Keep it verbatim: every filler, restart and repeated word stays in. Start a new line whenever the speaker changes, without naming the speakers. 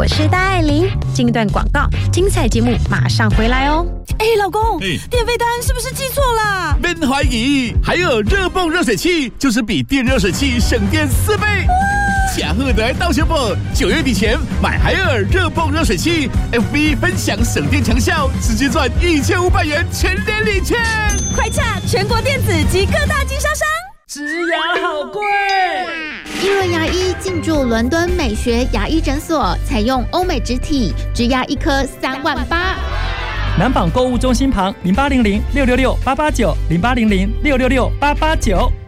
我是大爱玲。进一段广告，精彩节目马上回来哦。
哎，老公，
哎，
电费单是不是记错了？
别怀疑，还有热泵热水器，就是比电热水器省电四倍。假货的到手不？九月底前买海尔热泵热水器 ，F B 分享省电强效，直接赚一千五百元全年礼券。
快洽全国电子及各大经销商。
植牙好贵。
一轮牙医进驻伦敦美学牙医诊所，采用欧美植体，植牙一颗三万八。
南纺购物中心旁零八零零六六六八八九零八零零六六六八八九。